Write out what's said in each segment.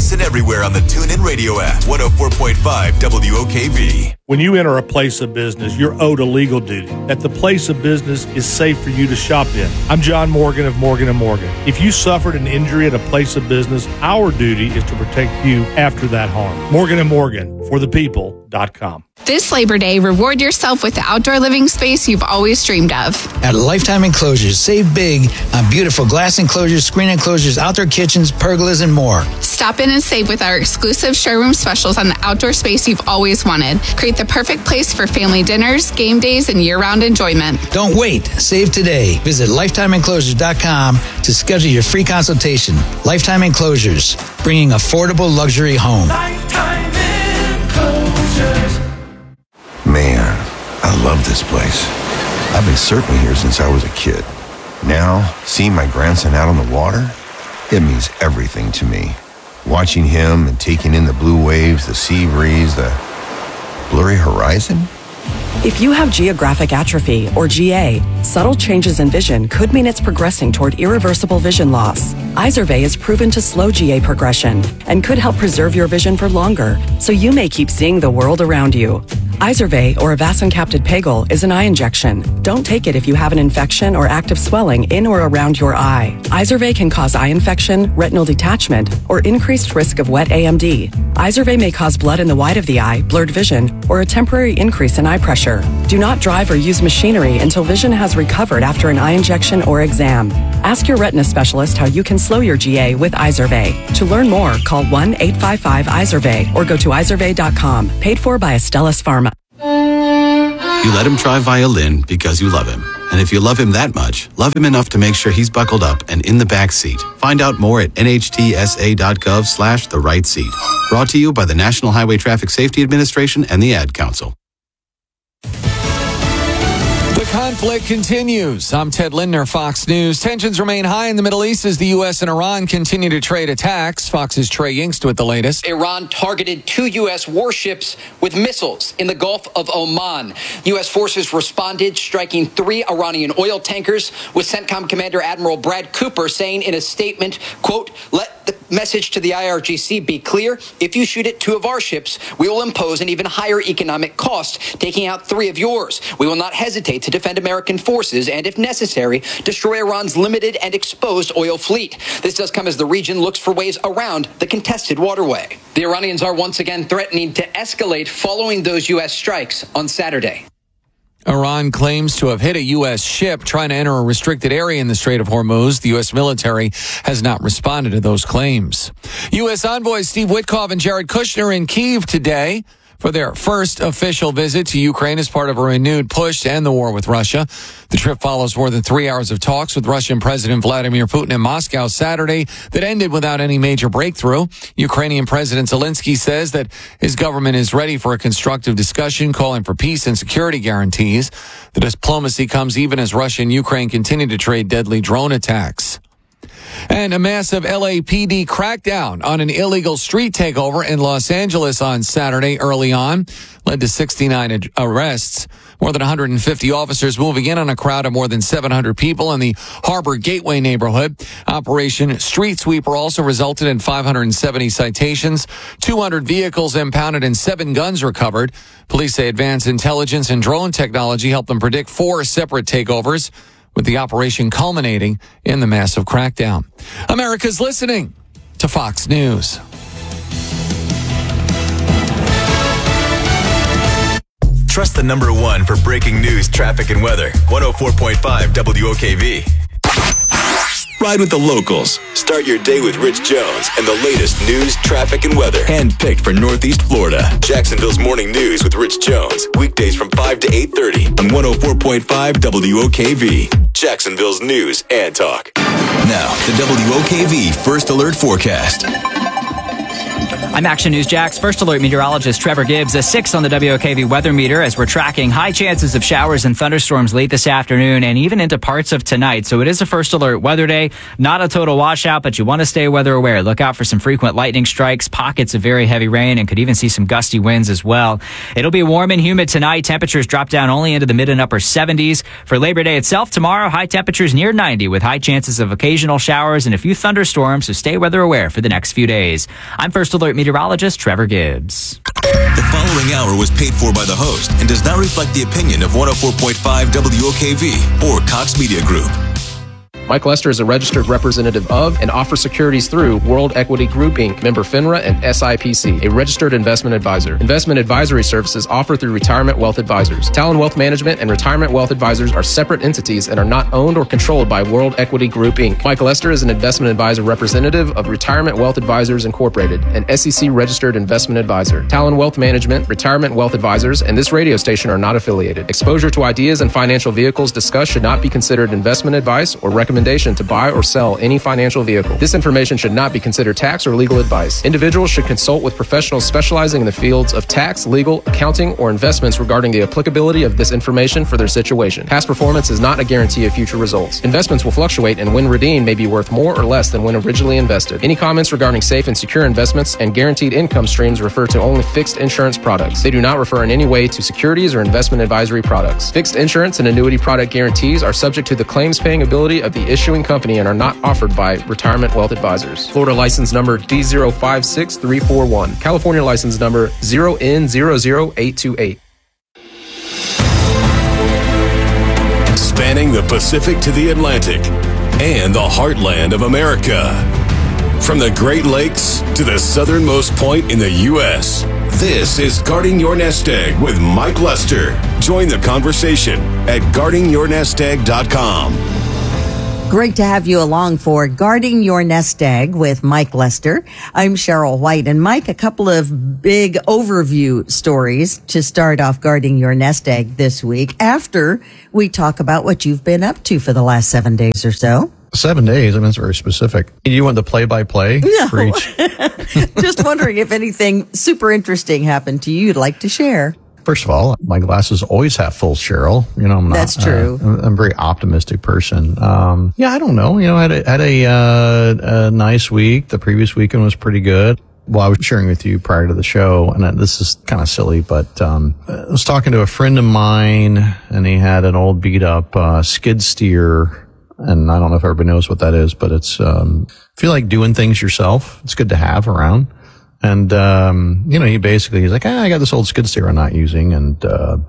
Listen everywhere on the TuneIn Radio app. 104.5 WOKV. When you enter a place of business, you're owed a legal duty that the place of business is safe for you to shop in. I'm John Morgan of Morgan & Morgan. If you suffered an injury at a place of business, our duty is to protect you after that harm. Morgan & Morgan, for the people.com. This Labor Day, reward yourself with the outdoor living space you've always dreamed of. At Lifetime Enclosures, save big on beautiful glass enclosures, screen enclosures, outdoor kitchens, pergolas, and more. Stop in and save with our exclusive showroom specials on the outdoor space you've always wanted. Create the perfect place for family dinners, game days, and year-round enjoyment. Don't wait. Save today. Visit LifetimeEnclosures.com to schedule your free consultation. Lifetime Enclosures, bringing affordable luxury home. Lifetime Enclosures. Man, I love this place. I've been surfing here since I was a kid. Now, seeing my grandson out on the water, it means everything to me. Watching him and taking in the blue waves, the sea breeze, the blurry horizon. If you have geographic atrophy, or GA, subtle changes in vision could mean it's progressing toward irreversible vision loss. Izervay is proven to slow GA progression and could help preserve your vision for longer, so you may keep seeing the world around you. Izervay, or avacincaptad pegol, is an eye injection. Don't take it if you have an infection or active swelling in or around your eye. Izervay can cause eye infection, retinal detachment, or increased risk of wet AMD. Izervay may cause blood in the white of the eye, blurred vision, or a temporary increase in eye pressure. Do not drive or use machinery until vision has recovered after an eye injection or exam. Ask your retina specialist how you can slow your GA with Izervay. To learn more, call 1-855-IZERVAY or go to izervay.com. Paid for by Astellas Pharma. You let him try violin because you love him. And if you love him that much, love him enough to make sure he's buckled up and in the back seat. Find out more at nhtsa.gov/the right seat. Brought to you by the National Highway Traffic Safety Administration and the Ad Council. The conflict continues. I'm Ted Lindner, Fox News. Tensions remain high in the Middle East as the U.S. and Iran continue to trade attacks. Fox's Trey Yingst with the latest. Iran targeted 2 U.S. warships with missiles in the Gulf of Oman. U.S. forces responded, striking 3 Iranian oil tankers, with CENTCOM Commander Admiral Brad Cooper saying in a statement, quote, "Let the message to the IRGC be clear. If you shoot at 2 of our ships, we will impose an even higher economic cost, taking out 3 of yours. We will not hesitate to defend American forces and, if necessary, destroy Iran's limited and exposed oil fleet." This does come as the region looks for ways around the contested waterway. The Iranians are once again threatening to escalate following those U.S. strikes on Saturday. Iran claims to have hit a U.S. ship trying to enter a restricted area in the Strait of Hormuz. The U.S. military has not responded to those claims. U.S. envoys Steve Witkoff and Jared Kushner in Kyiv today for their first official visit to Ukraine as part of a renewed push to end the war with Russia. The trip follows more than 3 hours of talks with Russian President Vladimir Putin in Moscow Saturday that ended without any major breakthrough. Ukrainian President Zelensky says that his government is ready for a constructive discussion, calling for peace and security guarantees. The diplomacy comes even as Russia and Ukraine continue to trade deadly drone attacks. And a massive LAPD crackdown on an illegal street takeover in Los Angeles on Saturday early on led to 69 arrests. More than 150 officers moving in on a crowd of more than 700 people in the Harbor Gateway neighborhood. Operation Street Sweeper also resulted in 570 citations, 200 vehicles impounded, and 7 guns recovered. Police say advanced intelligence and drone technology helped them predict 4 separate takeovers, with the operation culminating in the massive crackdown. America's listening to Fox News. Trust the number one for breaking news, traffic, and weather. 104.5 WOKV. Ride with the locals. Start your day with Rich Jones and the latest news, traffic, and weather. Handpicked for Northeast Florida. Jacksonville's Morning News with Rich Jones. Weekdays from 5 to 8:30 on 104.5 WOKV. Jacksonville's news and talk. Now, the WOKV First Alert Forecast. I'm Action News Jack's First Alert meteorologist Trevor Gibbs. A 6 on the WOKV weather meter as we're tracking high chances of showers and thunderstorms late this afternoon and even into parts of tonight. So it is a First Alert weather day. Not a total washout, but you want to stay weather aware. Look out for some frequent lightning strikes, pockets of very heavy rain, and could even see some gusty winds as well. It'll be warm and humid tonight. Temperatures drop down only into the mid and upper 70s. For Labor Day itself, tomorrow, high temperatures near 90 with high chances of occasional showers and a few thunderstorms. So stay weather aware for the next few days. I'm First Alert meteorologist Trevor Gibbs. The following hour was paid for by the host and does not reflect the opinion of 104.5 WOKV or Cox Media Group. Mike Lester is a registered representative of and offers securities through World Equity Group, Inc., member FINRA and SIPC, a registered investment advisor. Investment advisory services offered through Retirement Wealth Advisors. Talon Wealth Management and Retirement Wealth Advisors are separate entities and are not owned or controlled by World Equity Group, Inc. Mike Lester is an investment advisor representative of Retirement Wealth Advisors Incorporated, an SEC registered investment advisor. Talon Wealth Management, Retirement Wealth Advisors, and this radio station are not affiliated. Exposure to ideas and financial vehicles discussed should not be considered investment advice or recommendation to buy or sell any financial vehicle. This information should not be considered tax or legal advice. Individuals should consult with professionals specializing in the fields of tax, legal, accounting, or investments regarding the applicability of this information for their situation. Past performance is not a guarantee of future results. Investments will fluctuate and when redeemed may be worth more or less than when originally invested. Any comments regarding safe and secure investments and guaranteed income streams refer to only fixed insurance products. They do not refer in any way to securities or investment advisory products. Fixed insurance and annuity product guarantees are subject to the claims paying ability of the issuing company and are not offered by Retirement Wealth Advisors. Florida license number D056341. California license number 0N00828. Spanning the Pacific to the Atlantic and the heartland of America. From the Great Lakes to the southernmost point in the U.S., this is Guarding Your Nest Egg with Mike Lester. Join the conversation at guardingyournestegg.com. Great to have you along for Guarding Your Nest Egg with Mike Lester. I'm Cheryl White. And Mike, a couple of big overview stories to start off Guarding Your Nest Egg this week after we talk about what you've been up to for the last 7 days or so. 7 days? I mean, it's very specific. You want the play-by-play? No. For each? Just wondering if anything super interesting happened to you you'd like to share. First of all, my glasses always half full, Cheryl. You know, I'm not. That's true. I'm a very optimistic person. Yeah, I don't know. You know, I had a nice week. The previous weekend was pretty good. Well, I was sharing with you prior to the show, and this is kind of silly, but I was talking to a friend of mine, and he had an old beat-up skid steer, and I don't know if everybody knows what that is, but it's if you like doing things yourself, it's good to have around. And, you know, he's like, I got this old skid steer I'm not using. And,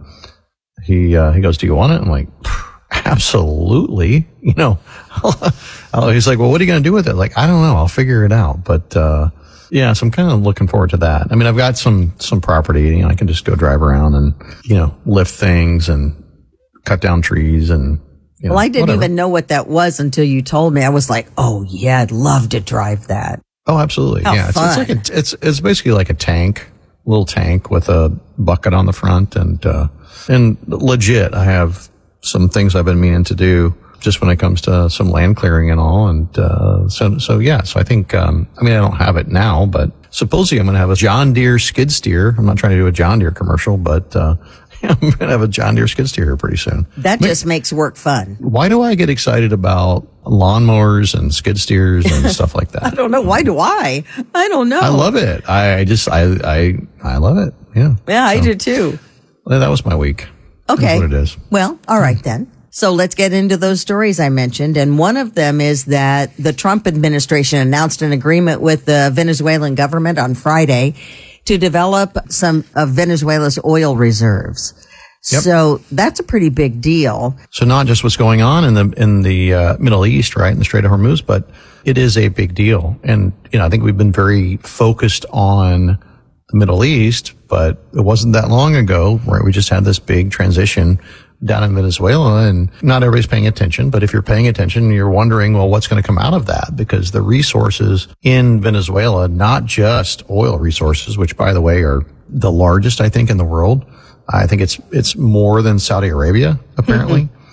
he goes, do you want it? I'm like, absolutely. You know, he's like, well, what are you going to do with it? Like, I don't know. I'll figure it out. But, yeah, so I'm kind of looking forward to that. I mean, I've got some property, you know, I can just go drive around and, you know, lift things and cut down trees and, you know, well, I didn't whatever. even know what that was until you told me. I was like, oh yeah, I'd love to drive that. Oh, absolutely. How yeah. fun. It's basically like a tank, little tank with a bucket on the front and legit. I have some things I've been meaning to do just when it comes to some land clearing and all. And, so yeah. So I think, I mean, I don't have it now, but supposedly I'm going to have a John Deere skid steer. I'm not trying to do a John Deere commercial, but, I'm going to have a John Deere skid steer here pretty soon. That just makes work fun. Why do I get excited about lawnmowers and skid steers and stuff like that? I don't know. Why do I? I don't know. I love it. I love it. Yeah. Yeah, I do too. Well, that was my week. Okay. That's what it is. Well, all right then. So let's get into those stories I mentioned. And one of them is that the Trump administration announced an agreement with the Venezuelan government on Friday to develop some of Venezuela's oil reserves. Yep. So that's a pretty big deal. So not just what's going on in the Middle East, right, in the Strait of Hormuz, but it is a big deal. And, you know, I think we've been very focused on the Middle East, but it wasn't that long ago, right? We just had this big transition down in Venezuela, and not everybody's paying attention, but if you're paying attention, you're wondering, well, what's going to come out of that? Because the resources in Venezuela, not just oil resources, which by the way are the largest, I think, in the world. I think it's more than Saudi Arabia, apparently.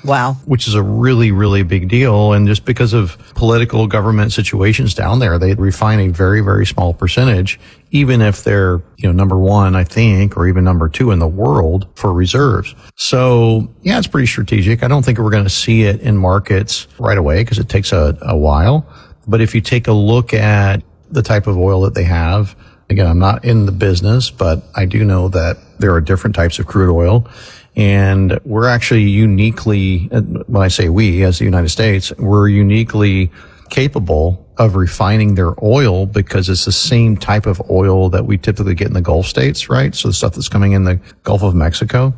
Wow. Which is a really, really big deal. And just because of political government situations down there, they refine a very, very small percentage, even if they're, number one, I think, or even number two in the world for reserves. So yeah, it's pretty strategic. I don't think we're going to see it in markets right away because it takes a while. But if you take a look at the type of oil that they have, again, I'm not in the business, but I do know that there are different types of crude oil. And we're actually uniquely, when I say we as the United States, we're uniquely capable of refining their oil because it's the same type of oil that we typically get in the Gulf states, right? So the stuff that's coming in the Gulf of Mexico.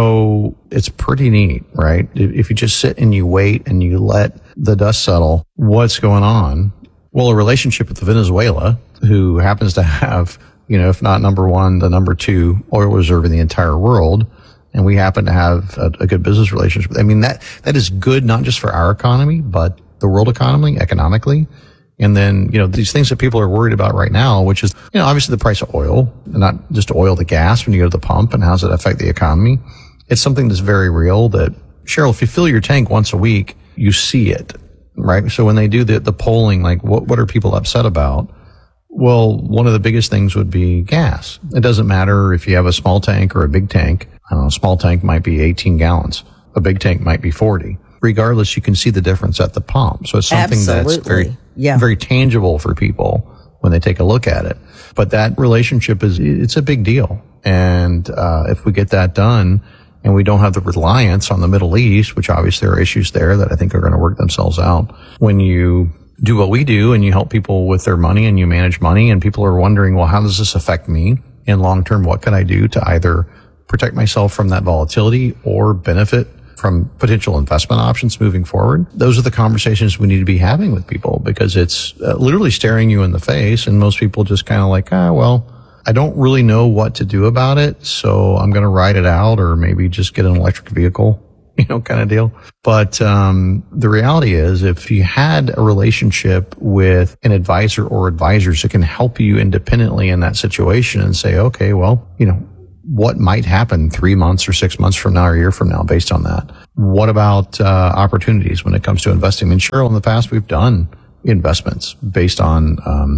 So it's pretty neat, right? If you just sit and you wait and you let the dust settle, what's going on? Well, a relationship with Venezuela, who happens to have, if not number one, the number two oil reserve in the entire world. And we happen to have a good business relationship. I mean, that is good, not just for our economy, but the world economy, economically. And then, these things that people are worried about right now, which is, obviously the price of oil, and not just oil, the gas when you go to the pump, and how does it affect the economy? It's something that's very real that, Cheryl, if you fill your tank once a week, you see it, right? So when they do the polling, like what are people upset about? Well, one of the biggest things would be gas. It doesn't matter if you have a small tank or a big tank. I don't know, a small tank might be 18 gallons. A big tank might be 40. Regardless, you can see the difference at the pump. So it's something that's very tangible for people when they take a look at it. But that relationship it's a big deal. And if we get that done and we don't have the reliance on the Middle East, which obviously there are issues there that I think are going to work themselves out, when you do what we do and you help people with their money and you manage money and people are wondering, well, how does this affect me? In long term, what can I do to either protect myself from that volatility or benefit from potential investment options moving forward? Those are the conversations we need to be having with people because it's literally staring you in the face. And most people just kind of like, well, I don't really know what to do about it. So I'm going to ride it out or maybe just get an electric vehicle, kind of deal. But the reality is if you had a relationship with an advisor or advisors that can help you independently in that situation and say, okay, well, what might happen 3 months or 6 months from now or a year from now based on that? What about opportunities when it comes to investing? I mean, Cheryl, in the past, we've done investments based on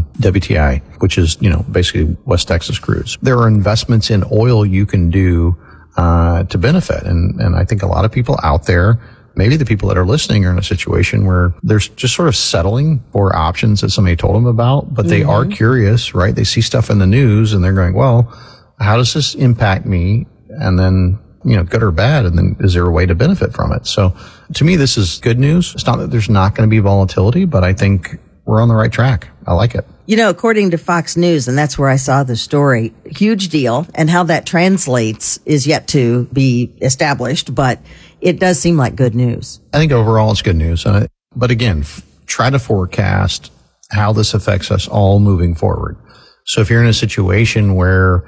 WTI, which is, basically West Texas crudes. There are investments in oil you can do to benefit. And I think a lot of people out there, maybe the people that are listening are in a situation where they're just sort of settling for options that somebody told them about, but they are curious, right? They see stuff in the news and they're going, well, how does this impact me? And then, good or bad. And then is there a way to benefit from it? So to me, this is good news. It's not that there's not going to be volatility, but I think we're on the right track. I like it. According to Fox News, and that's where I saw the story, huge deal. And how that translates is yet to be established, but it does seem like good news. I think overall it's good news. But again, try to forecast how this affects us all moving forward. So if you're in a situation where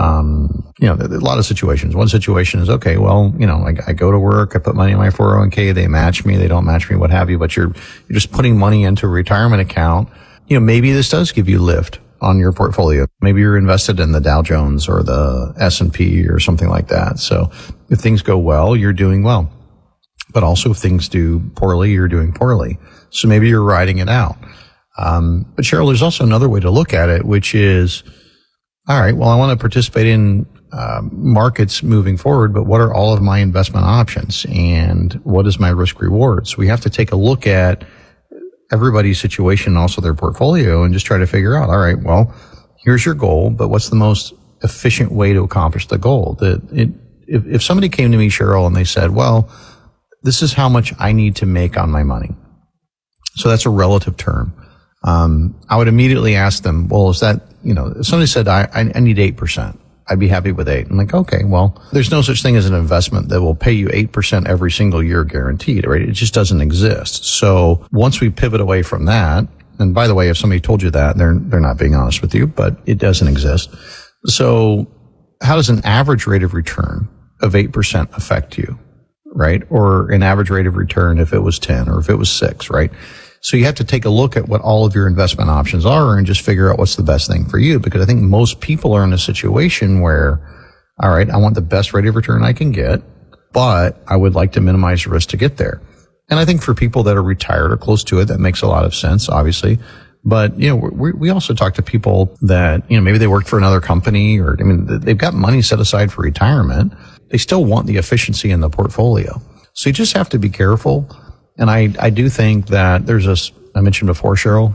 a lot of situations. One situation is, okay, well, I go to work, I put money in my 401k, they match me, they don't match me, what have you, but you're just putting money into a retirement account. Maybe this does give you lift on your portfolio. Maybe you're invested in the Dow Jones or the S&P or something like that. So if things go well, you're doing well. But also if things do poorly, you're doing poorly. So maybe you're riding it out. But Cheryl, there's also another way to look at it, which is, all right, well, I want to participate in markets moving forward, but what are all of my investment options and what is my risk reward? So we have to take a look at everybody's situation, also their portfolio, and just try to figure out, all right, well, here's your goal, but what's the most efficient way to accomplish the goal? If somebody came to me, Cheryl, and they said, well, this is how much I need to make on my money. So that's a relative term. I would immediately ask them, well, is that, if somebody said, I need 8%, I'd be happy with 8. I'm like, okay, well, there's no such thing as an investment that will pay you 8% every single year guaranteed, right? It just doesn't exist. So once we pivot away from that, and by the way, if somebody told you that, they're not being honest with you, but it doesn't exist. So how does an average rate of return of 8% affect you, right? Or an average rate of return if it was 10 or if it was 6, right? So you have to take a look at what all of your investment options are and just figure out what's the best thing for you. Because I think most people are in a situation where, all right, I want the best rate of return I can get. but I would like to minimize the risk to get there. And I think for people that are retired or close to it, that makes a lot of sense, obviously. But, we also talk to people that, maybe they worked for another company or, they've got money set aside for retirement. They still want the efficiency in the portfolio. So you just have to be careful. And I do think that I mentioned before, Cheryl,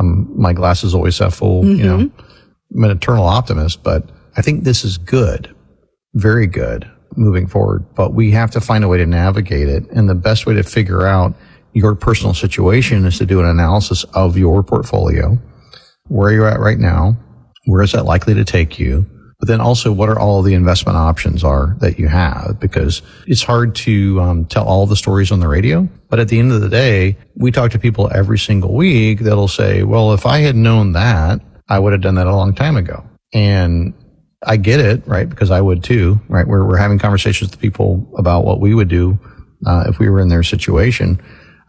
my glass is always half full, I'm an eternal optimist, but I think this is good, very good moving forward, but we have to find a way to navigate it. And the best way to figure out your personal situation is to do an analysis of your portfolio, where you're at right now, where is that likely to take you, but then also what are all the investment options are that you have, because it's hard to tell all the stories on the radio. But at the end of the day, we talk to people every single week that'll say, well, if I had known that, I would have done that a long time ago. And I get it, right? Because I would too, right? We're having conversations with people about what we would do if we were in their situation.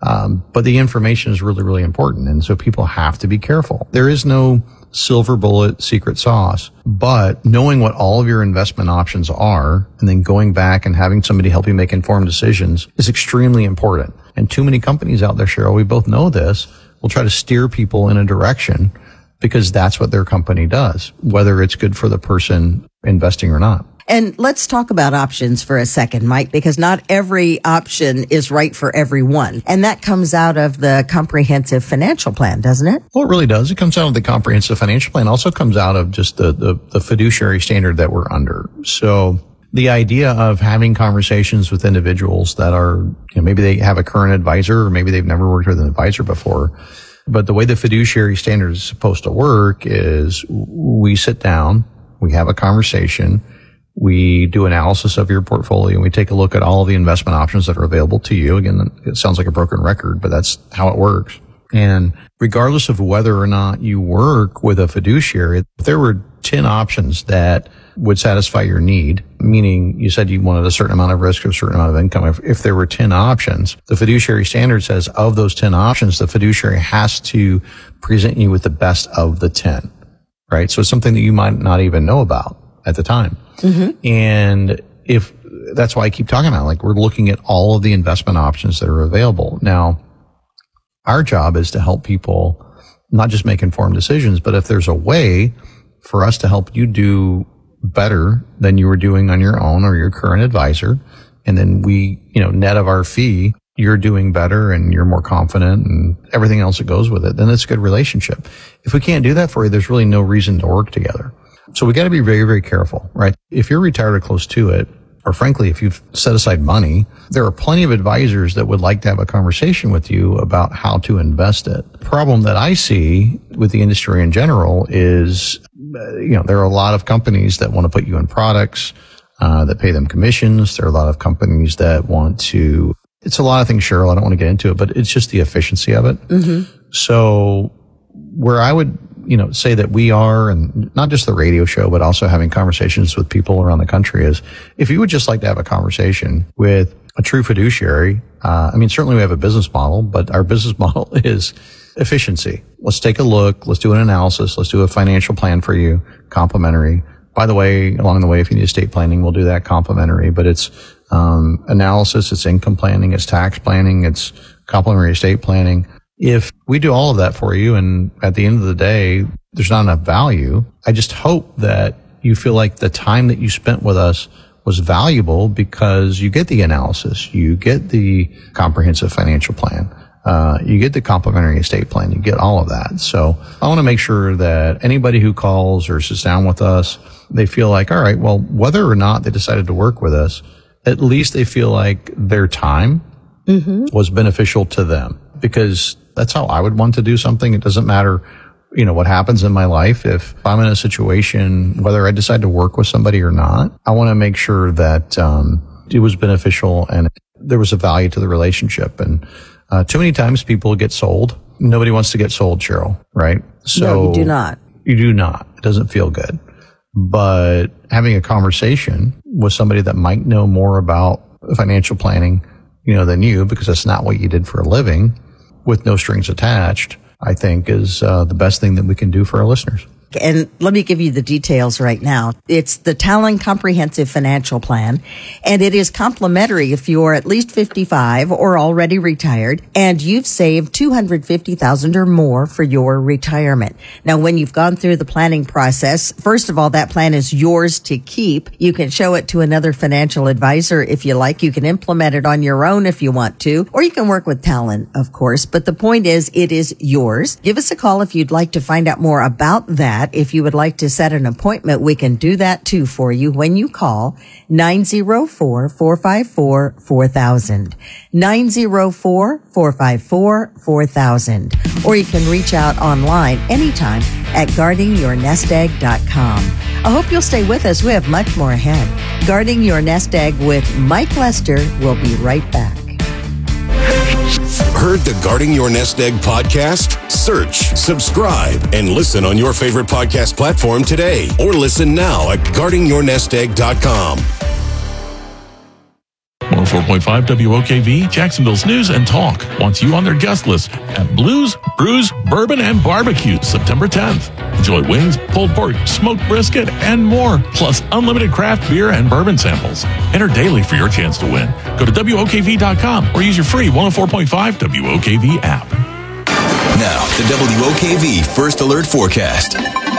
But the information is really, really important. And so people have to be careful. There is no silver bullet secret sauce, but knowing what all of your investment options are and then going back and having somebody help you make informed decisions is extremely important. And too many companies out there, Cheryl, we both know this, will try to steer people in a direction because that's what their company does, whether it's good for the person investing or not. And let's talk about options for a second, Mike, because not every option is right for everyone. And that comes out of the comprehensive financial plan, doesn't it? Well, it really does. It comes out of the comprehensive financial plan. Also comes out of just the fiduciary standard that we're under. So the idea of having conversations with individuals that are, maybe they have a current advisor or maybe they've never worked with an advisor before. But the way the fiduciary standard is supposed to work is we sit down, we have a conversation, we do analysis of your portfolio, and we take a look at all of the investment options that are available to you. Again, it sounds like a broken record, but that's how it works. And regardless of whether or not you work with a fiduciary, if there were 10 options that would satisfy your need, meaning you said you wanted a certain amount of risk or a certain amount of income, if there were 10 options, the fiduciary standard says of those 10 options, the fiduciary has to present you with the best of the 10, right? So it's something that you might not even know about at the time. Mm-hmm. And that's why I keep talking about, like, we're looking at all of the investment options that are available. Now, our job is to help people not just make informed decisions, but if there's a way for us to help you do better than you were doing on your own or your current advisor, and then we, net of our fee, you're doing better and you're more confident and everything else that goes with it, then it's a good relationship. If we can't do that for you, there's really no reason to work together. So we got to be very, very careful, right? If you're retired or close to it, or frankly, if you've set aside money, there are plenty of advisors that would like to have a conversation with you about how to invest it. The problem that I see with the industry in general is, there are a lot of companies that want to put you in products, that pay them commissions. There are a lot of companies that want to, it's a lot of things, Cheryl. I don't want to get into it, but it's just the efficiency of it. Mm-hmm. So where I would, say that we are, and not just the radio show, but also having conversations with people around the country, is if you would just like to have a conversation with a true fiduciary, certainly we have a business model, but our business model is efficiency. Let's take a look. Let's do an analysis. Let's do a financial plan for you, complimentary. By the way, along the way, if you need estate planning, we'll do that complimentary, but it's analysis, it's income planning, it's tax planning, it's complimentary estate planning. If we do all of that for you and at the end of the day, there's not enough value, I just hope that you feel like the time that you spent with us was valuable because you get the analysis, you get the comprehensive financial plan, you get the complimentary estate plan, you get all of that. So I want to make sure that anybody who calls or sits down with us, they feel like, all right, well, whether or not they decided to work with us, at least they feel like their time was beneficial to them, because that's how I would want to do something. It doesn't matter, what happens in my life. If I'm in a situation, whether I decide to work with somebody or not, I want to make sure that it was beneficial and there was a value to the relationship. And too many times people get sold. Nobody wants to get sold, Cheryl, right? So no, you do not. You do not. It doesn't feel good. But having a conversation with somebody that might know more about financial planning, than you, because that's not what you did for a living, with no strings attached, I think is the best thing that we can do for our listeners. And let me give you the details right now. It's the Talon Comprehensive Financial Plan, and it is complimentary if you're at least 55 or already retired, and you've saved $250,000 or more for your retirement. Now, when you've gone through the planning process, first of all, that plan is yours to keep. You can show it to another financial advisor if you like. You can implement it on your own if you want to, or you can work with Talon, of course. But the point is, it is yours. Give us a call if you'd like to find out more about that. If you would like to set an appointment, we can do that too for you when you call 904-454-4000. 904-454-4000. Or you can reach out online anytime at guardingyournestegg.com. I hope you'll stay with us. We have much more ahead. Guarding Your Nest Egg with Mike Lester. We'll be right back. Heard the Guarding Your Nest Egg podcast? Search, subscribe, and listen on your favorite podcast platform today. Or listen now at guardingyournestegg.com. 104.5 WOKV, Jacksonville's News and Talk, wants you on their guest list at Blues, Brews, Bourbon, and Barbecue, September 10th. Enjoy wings, pulled pork, smoked brisket, and more, plus unlimited craft beer and bourbon samples. Enter daily for your chance to win. Go to WOKV.com or use your free 104.5 WOKV app. Now, the WOKV First Alert Forecast.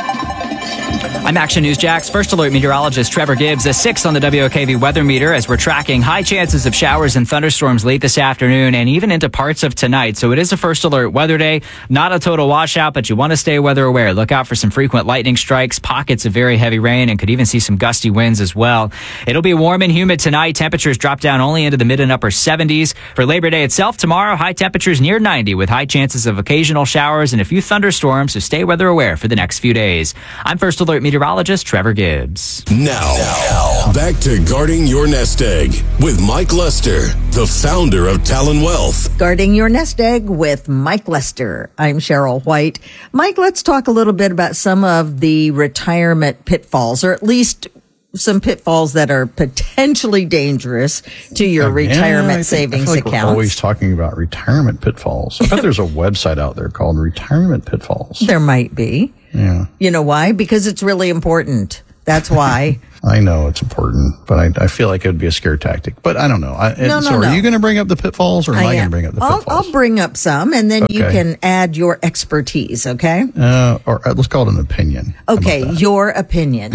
I'm Action News Jax First Alert meteorologist Trevor Gibbs. A 6 on the WOKV weather meter as we're tracking high chances of showers and thunderstorms late this afternoon and even into parts of tonight. So it is a First Alert weather day. Not a total washout, but you want to stay weather aware. Look out for some frequent lightning strikes, pockets of very heavy rain, and could even see some gusty winds as well. It'll be warm and humid tonight. Temperatures drop down only into the mid and upper 70s. For Labor Day itself, tomorrow, high temperatures near 90 with high chances of occasional showers and a few thunderstorms. So stay weather aware for the next few days. I'm First Alert meteorologist Trevor Gibbs. Now, back to Guarding Your Nest Egg with Mike Lester, the founder of Talon Wealth. Guarding Your Nest Egg with Mike Lester. I'm Cheryl White. Mike, let's talk a little bit about some of the retirement pitfalls, or at least some pitfalls that are potentially dangerous to your retirement savings I feel like accounts. We're always talking about retirement pitfalls. I bet there's a website out there called Retirement Pitfalls. There might be. Yeah. You know why? Because it's really important. That's why. I know it's important, but I feel like it would be a scare tactic. But I don't know. No. Are you going to bring up the pitfalls, or am I going to bring up the pitfalls? I'll bring up some, and then you can add your expertise, okay? Or let's call it an opinion. Okay, your opinion.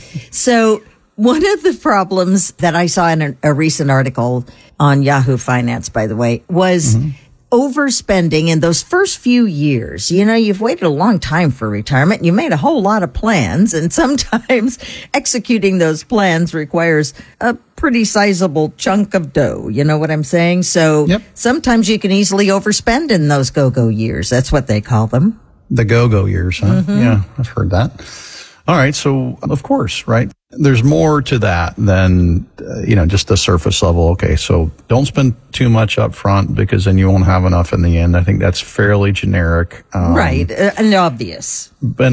So one of the problems that I saw in a recent article on Yahoo Finance, by the way, was overspending in those first few years. You know, you've waited a long time for retirement. You made a whole lot of plans, and sometimes executing those plans requires a pretty sizable chunk of dough. You know what I'm saying? So sometimes you can easily overspend in those go-go years. That's what they call them. The go-go years, huh? Yeah, I've heard that. All right. So, of course, right? There's more to that than, just the surface level. Okay. So don't spend too much up front because then you won't have enough in the end. I think that's fairly generic. Right. And obvious.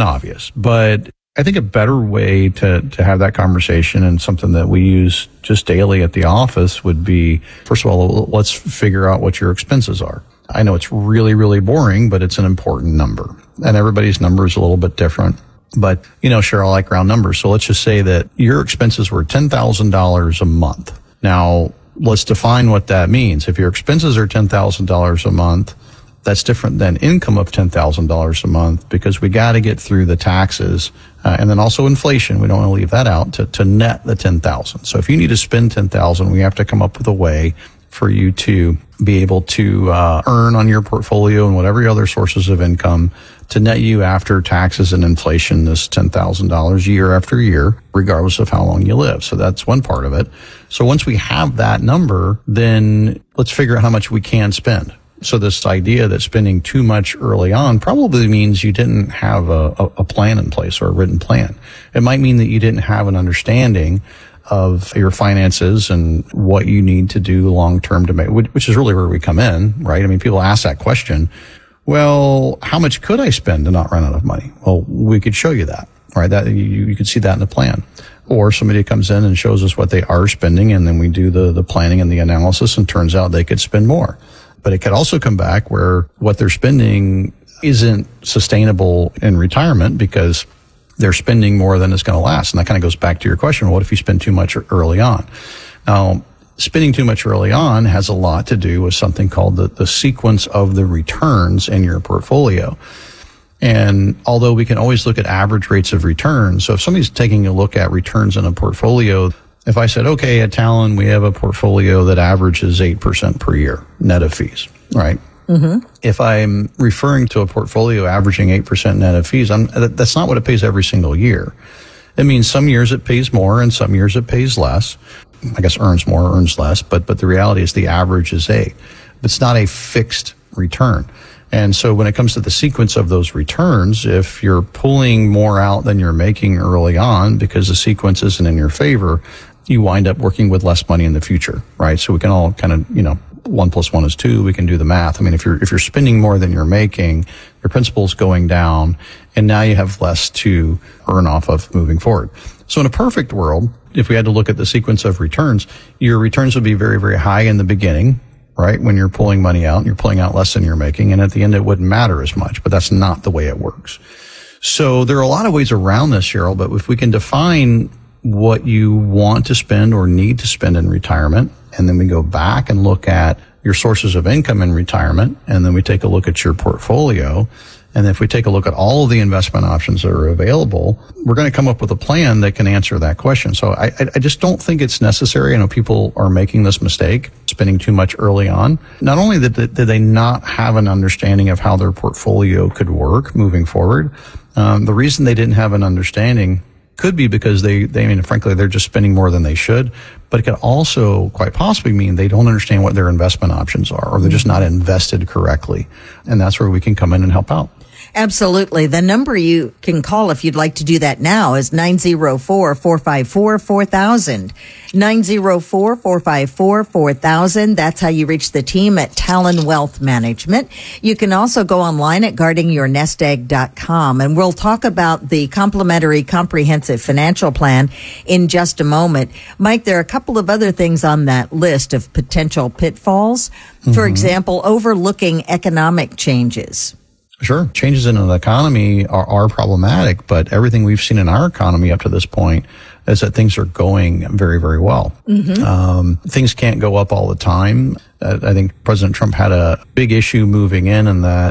But I think a better way to have that conversation, and something that we use just daily at the office, would be, first of all, let's figure out what your expenses are. I know it's really, really boring, but it's an important number, and everybody's number is a little bit different. But, Cheryl, I like round numbers. So let's just say that your expenses were $10,000 a month. Now, let's define what that means. If your expenses are $10,000 a month, that's different than income of $10,000 a month, because we got to get through the taxes and then also inflation. We don't want to leave that out to net the $10,000. So if you need to spend $10,000, we have to come up with a way for you to be able to earn on your portfolio and whatever other sources of income to net you after taxes and inflation this $10,000 year after year, regardless of how long you live. So that's one part of it. So once we have that number, then let's figure out how much we can spend. So this idea that spending too much early on probably means you didn't have a plan in place, or a written plan. It might mean that you didn't have an understanding of your finances and what you need to do long term to make, which is really where we come in, right? I mean, people ask that question. Well, how much could I spend to not run out of money? Well, we could show you that, right? That you could see that in the plan. Or somebody comes in and shows us what they are spending, and then we do the planning and the analysis, and turns out they could spend more. But it could also come back where what they're spending isn't sustainable in retirement, because they're spending more than it's going to last. And that kind of goes back to your question. What if you spend too much early on? Now, spending too much early on has a lot to do with something called the sequence of the returns in your portfolio. And although we can always look at average rates of return, so if somebody's taking a look at returns in a portfolio, if I said, okay, at Talon, we have a portfolio that averages 8% per year, net of fees, right? Mm-hmm. If I'm referring to a portfolio averaging 8% net of fees, that's not what it pays every single year. It means some years it pays more and some years it pays less. I guess earns more, earns less, but the reality is the average is 8. It's not a fixed return. And so when it comes to the sequence of those returns, if you're pulling more out than you're making early on because the sequence isn't in your favor, you wind up working with less money in the future, right? So we can all kind of, 1 + 1 is 2. We can do the math. I mean, if you're spending more than you're making, your principal's going down, and now you have less to earn off of moving forward. So in a perfect world, if we had to look at the sequence of returns, your returns would be very, very high in the beginning, right? When you're pulling money out and you're pulling out less than you're making. And at the end, it wouldn't matter as much, but that's not the way it works. So there are a lot of ways around this, Cheryl, but if we can define what you want to spend or need to spend in retirement, and then we go back and look at your sources of income in retirement, and then we take a look at your portfolio, and if we take a look at all of the investment options that are available, we're going to come up with a plan that can answer that question. So I just don't think it's necessary. I know people are making this mistake, spending too much early on. Not only did they not have an understanding of how their portfolio could work moving forward, the reason they didn't have an understanding could be because frankly, they're just spending more than they should. But it could also quite possibly mean they don't understand what their investment options are, or they're just not invested correctly. And that's where we can come in and help out. Absolutely. The number you can call if you'd like to do that now is 904-454-4000. 904-454-4000. That's how you reach the team at Talon Wealth Management. You can also go online at guardingyournestegg.com, and we'll talk about the complimentary comprehensive financial plan in just a moment. Mike, there are a couple of other things on that list of potential pitfalls. For example, overlooking economic changes. Sure. Changes in an economy are problematic, but everything we've seen in our economy up to this point is that things are going very, very well. Things can't go up all the time. I think President Trump had a big issue moving in that